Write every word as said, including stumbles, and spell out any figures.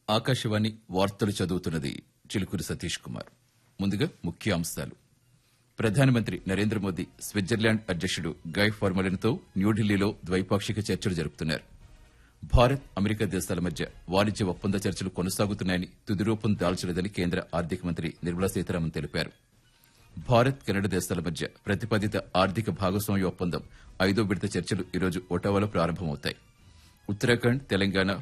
ఆకాశవాణి వార్తలు చదువుతున్నది చిలుకూరి సతీష్ కుమార్. ముందుగా ముఖ్య అంశాలు. ప్రధానమంత్రి నరేంద్ర మోదీ స్విట్జర్లాండ్ అధ్యకుడు గై ఫార్మలిన్తో న్యూఢిల్లీలో ద్వైపాక్షిక చర్చలు జరుపుతున్నారు. భారత్ అమెరికా దేశాల మధ్య వాణిజ్య ఒప్పంద చర్చలు కొనసాగుతున్నాయని తుది రూపం దాల్చలేదని కేంద్ర ఆర్థిక మంత్రి నిర్మలా సీతారామన్ తెలిపారు. భారత్ కెనడా దేశాల మధ్య ప్రతిపాదిత ఆర్థిక భాగస్వామ్య ఒప్పందం ఐదో విడత చర్చలు ఈరోజు ఒటావాలో ప్రారంభమవుతాయి. ఉత్తరాఖండ్, తెలంగాణ,